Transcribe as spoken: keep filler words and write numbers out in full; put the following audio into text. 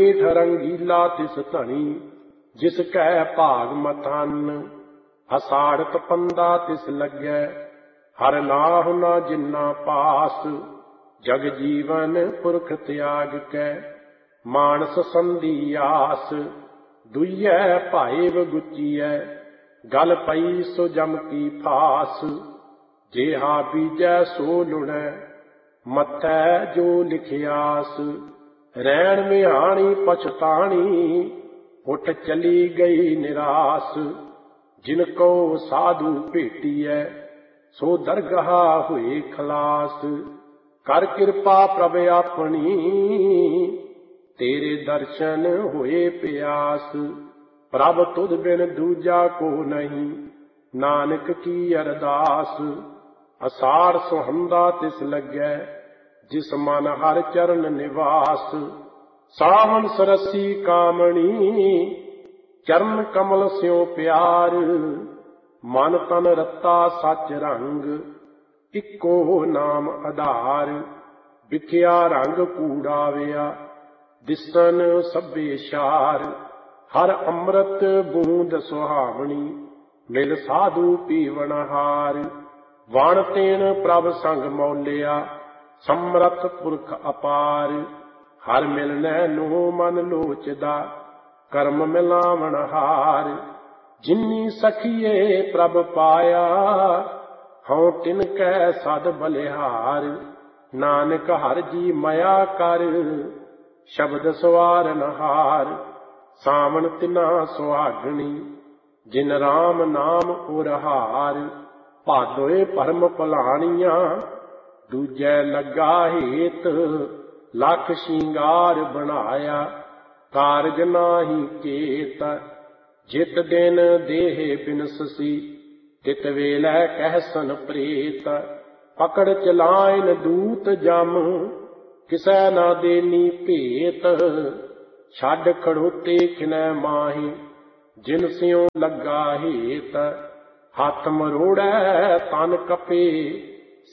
मीठ रंगीला तिस धनी, जिस कह भाग मथन। असाड़त पंदा तिस लगे, हर नाहु न जिन्ना पास। जग जीवन पुरख त्याग कै, मानस संधि आस। दुइयै भाईव गुचियै, गल पई सो जम की फास। जेहा बीजै सो लुणै, मथै जो लिखियास। रैण मिहाणी पछताणी, उठ चली गई निरास। जिनको साधु भेटियै, सो दरगाह हुए खलास। कर कृपा प्रभ अपनी, तेरे दर्शन होए प्यास। प्रभ तुध बिन दूजा को नहीं, नानक की अरदास। असाड़ सुहंदा तिस लगे, जिस मन हर चरण निवास। सावन सरसी कामणी, चरण कमल स्यों प्यार। मन तन रता सच रंग, इको नाम आधार। विख्या रंग कूड़ाविया, दिसन सभे शार। हर अमृत बूंद सुहावनी, मिल साधु पीवन हार। वण तेन प्रभ संग मौलिया, समरथ पुरख अपार। हर मिलनै नो मन लोचदा, कर्म मिलावण हार। जिन्नी सखिए प्रभ पाया, हऊँ तिनकै सद बलिहार। नानक हर जी मया कर, शब्द सवारन हार। सावन तिना सुहागणी, जिन राम नाम उरहार। भादोए भरम भलाणियां, दूजै लगा हेत। लख शिंगार बनाया, कारज नाही केत। जित दिन देह बिनससी, तित वेलै कहसन प्रेत। पकड़ चलाइन दूत जम, किसै ना देनी भेत। छड खड़ोते खिनै माही, जिन स्यों लगा हेत। हथ मरोड़ै तन कपे,